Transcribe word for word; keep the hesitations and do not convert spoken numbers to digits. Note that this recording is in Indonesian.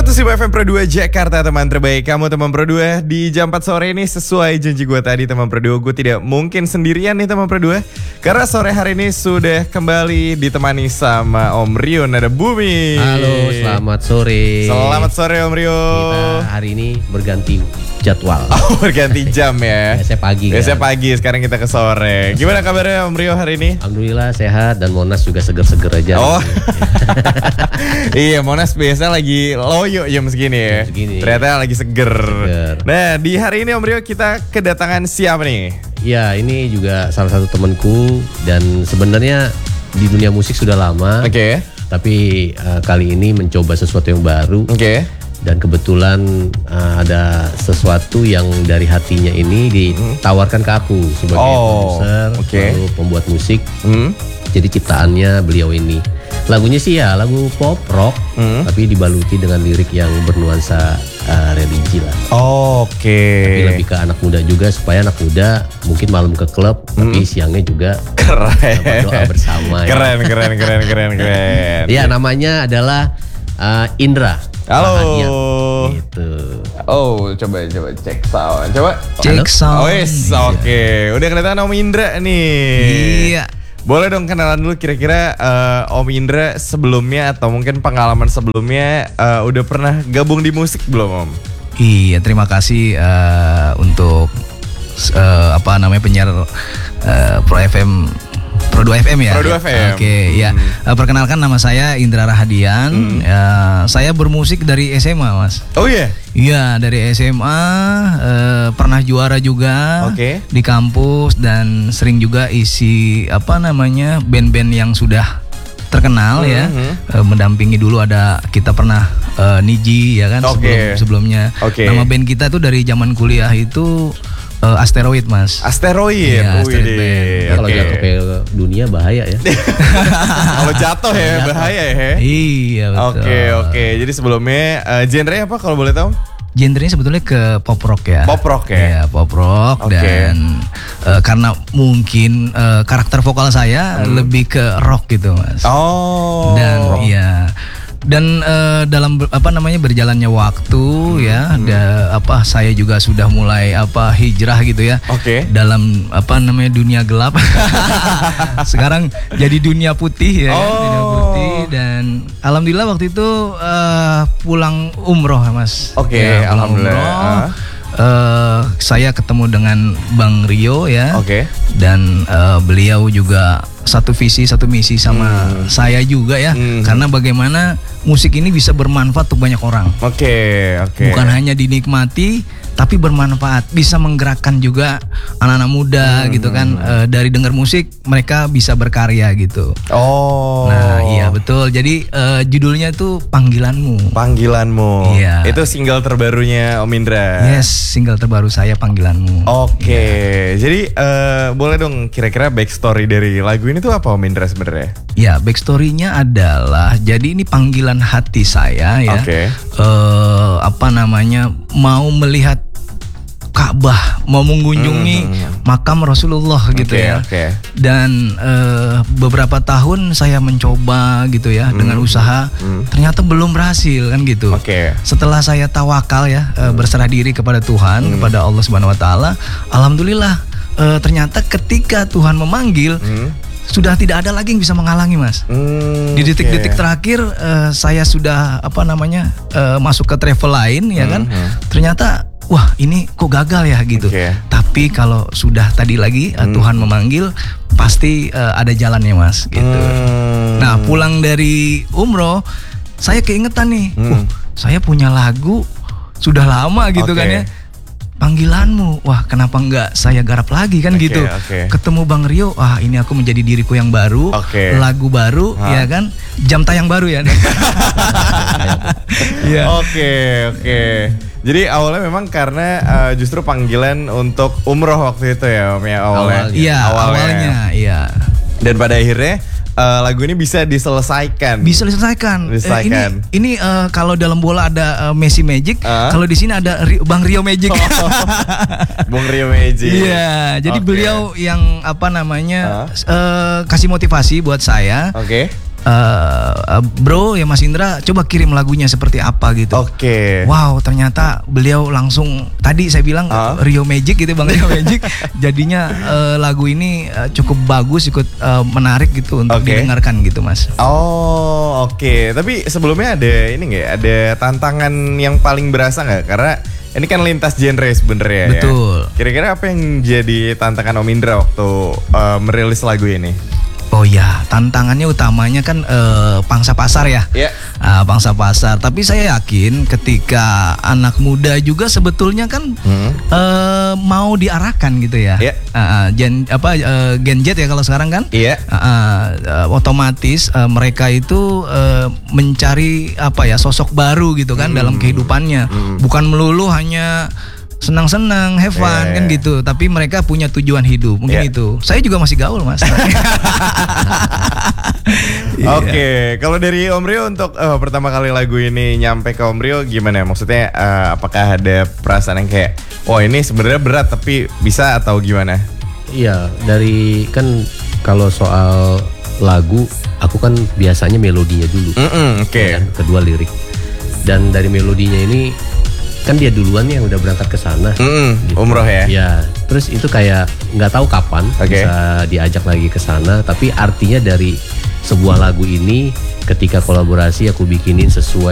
seratus lima F M Pro dua Jakarta, teman terbaik kamu teman Pro dua. Di jam empat sore ini sesuai janji gue tadi teman Pro dua, gue tidak mungkin sendirian nih teman Pro dua. Karena sore hari ini sudah kembali ditemani sama Om Rio Nada Bumi. Halo, selamat sore. Selamat sore Om Rio. Kita hari ini berganti jadwal. Oh, berganti jam ya. Biasanya pagi kan? Biasanya pagi, sekarang kita ke sore. Gimana kabarnya Om Rio hari ini? Alhamdulillah sehat dan Monas juga seger-seger aja. Oh. Iya, Monas biasa lagi loyo jam segini ya. Jam segini. Ternyata lagi seger. Seger. Nah, di hari ini Om Rio kita kedatangan siapa nih? Ya, ini juga salah satu temanku dan sebenarnya di dunia musik sudah lama. Oke. Okay. Tapi uh, kali ini mencoba sesuatu yang baru. Oke. Okay. Dan kebetulan uh, ada sesuatu yang dari hatinya ini ditawarkan ke aku sebagai oh, produser, okay. lalu pembuat musik. Hmm. Jadi ciptaannya beliau ini. Lagunya sih ya lagu pop rock, hmm. tapi dibaluti dengan lirik yang bernuansa uh, religi lah. Oh, Oke. Okay. Tapi lebih ke anak muda juga, supaya anak muda mungkin malam ke klub, hmm. tapi siangnya juga keren. doa bersama. Keren, ya. keren, keren, keren, keren. Ya, namanya adalah uh, Indra. Halo. Gitu. Oh, coba coba cek sound. Coba cek sound. Oh, yes, oke. Okay. Udah kelihatan Om Indra nih. Iya. Boleh dong kenalan dulu kira-kira uh, Om Indra sebelumnya atau mungkin pengalaman sebelumnya uh, udah pernah gabung di musik belum Om? Iya, terima kasih uh, untuk uh, apa namanya penyiar uh, Pro F M Pro dua F M ya. Pro dua F M. Oke, okay, ya. Hmm. Uh, perkenalkan nama saya Indra Rahadian. Hmm. Uh, saya bermusik dari S M A, Mas. Oh iya. Yeah? Iya, dari S M A uh, pernah juara juga okay. di kampus dan sering juga isi apa namanya band-band yang sudah terkenal hmm, ya. Hmm. Uh, mendampingi dulu ada kita pernah uh, Niji ya kan okay. sebelum sebelumnya. Okay. Nama band kita tuh dari zaman kuliah itu Uh, Asteroid Mas. Asteroid. Iya, Asteroid Band. Okay. Kalau jatuh ke dunia bahaya ya. Kalau jatuh ya jatuh. bahaya ya. Iya betul. Oke okay, oke. Okay. Jadi sebelumnya uh, genre apa kalau boleh tahu? Genrenya sebetulnya ke pop rock ya. Pop rock ya. Iya pop rock okay. Dan uh, karena mungkin uh, karakter vokal saya hmm. lebih ke rock gitu Mas. Oh. Dan iya. Dan uh, dalam apa namanya berjalannya waktu hmm, ya, hmm. da, apa saya juga sudah mulai apa hijrah gitu ya. Oke. Okay. Dalam apa namanya dunia gelap. Sekarang jadi dunia putih ya, oh. kan? Dunia putih dan alhamdulillah waktu itu uh, pulang umroh Mas. Oke, okay, ya, alhamdulillah. Umroh, uh, saya ketemu dengan Bang Rio ya. Oke. Okay. Dan uh, beliau juga satu visi satu misi sama hmm. saya juga ya, hmm. karena bagaimana musik ini bisa bermanfaat untuk banyak orang. Oke, okay, oke. Okay. Bukan hanya dinikmati, tapi bermanfaat, bisa menggerakkan juga anak-anak muda hmm. gitu kan. E, dari dengar musik mereka bisa berkarya gitu. Oh. Nah iya betul. Jadi e, judulnya itu Panggilanmu. Panggilanmu. Iya. Itu single terbarunya Om Indra. Yes, single terbaru saya Panggilanmu. Oke. Okay. Iya. Jadi e, boleh dong kira-kira backstory dari lagu ini tuh apa Om Indra sebenarnya? Ya backstorynya adalah jadi ini panggilan hati saya ya. Oke. Okay. E, apa namanya mau melihat Ka'bah, mau mengunjungi hmm. makam Rasulullah gitu okay, ya. Okay. Dan uh, beberapa tahun saya mencoba gitu ya hmm. dengan usaha, hmm. ternyata belum berhasil kan gitu. Okay. Setelah saya tawakal ya, uh, berserah diri kepada Tuhan, hmm. kepada Allah Subhanahu Wa Taala, alhamdulillah uh, ternyata ketika Tuhan memanggil. Hmm. Sudah tidak ada lagi yang bisa menghalangi Mas. Hmm, di detik-detik okay. terakhir uh, saya sudah apa namanya uh, masuk ke travel lain ya kan. Hmm. Ternyata wah ini kok gagal ya gitu. Okay. Tapi kalau sudah tadi lagi uh, hmm. Tuhan memanggil pasti uh, ada jalannya Mas gitu. Hmm. Nah pulang dari umroh saya keingetan nih. Hmm. Uh, saya punya lagu sudah lama gitu okay. kan ya. Panggilanmu, wah kenapa enggak saya garap lagi kan okay, gitu. Okay. Ketemu Bang Rio, wah ini aku menjadi diriku yang baru, okay. lagu baru, ha. ya kan, jam tayang baru ya. Oke oke. Jadi awalnya memang karena uh, justru panggilan untuk umroh waktu itu ya Om ya awalnya. Iya awalnya. awalnya, iya. Dan pada akhirnya Uh, lagu ini bisa diselesaikan. Bisa diselesaikan. diselesaikan. Eh, ini ini uh, kalau dalam bola ada uh, Messi Magic, uh? kalau di sini ada Rio, Bang Rio Magic. Oh, Bang Rio Magic. Iya, jadi okay. beliau yang apa namanya uh? Uh, kasih motivasi buat saya. Oke. Okay. uh, uh, bro ya Mas Indra coba kirim lagunya seperti apa gitu. Oke. Wow, ternyata beliau langsung tadi saya bilang Ah. Rio Magic gitu Bang, Rio Magic. Jadinya uh, lagu ini uh, cukup bagus, ikut uh, menarik gitu untuk Oke. didengarkan gitu Mas. Oh oke, tapi sebelumnya ada ini nggak? Ada tantangan yang paling berasa nggak? Karena ini kan lintas genre sebenarnya ya. Betul. Kira-kira apa yang jadi tantangan Om Indra waktu uh, merilis lagu ini? Oh ya, tantangannya utamanya kan eh, pangsa pasar ya. Ya. Ah, pangsa pasar. Tapi saya yakin ketika anak muda juga sebetulnya kan Hmm. eh, mau diarahkan gitu ya. Ya. Ah, ah, gen apa eh, Gen Z ya kalau sekarang kan. Iya. Ah, ah, eh, otomatis eh, mereka itu eh, mencari apa ya sosok baru gitu kan dalam kehidupannya. Bukan melulu hanya senang-senang, have fun Yeah. kan gitu. Tapi mereka punya tujuan hidup. Mungkin Yeah. itu. Saya juga masih gaul mas. Oke, kalau dari Om Rio untuk eh, pertama kali lagu ini nyampe ke Om Rio gimana? Maksudnya eh, apakah ada perasaan yang kayak, oh ini sebenarnya berat tapi bisa atau gimana? Iya, dari kan kalau soal lagu, aku kan biasanya melodinya dulu, Mm-mm, Oke. ya kan? Kedua lirik. Dan dari melodinya ini kan dia duluan yang udah berangkat ke sana. Mm-mm, gitu. Umroh ya? Ya, terus itu kayak nggak tahu kapan Oke. bisa diajak lagi ke sana. Tapi artinya dari sebuah lagu ini, ketika kolaborasi aku bikinin sesuai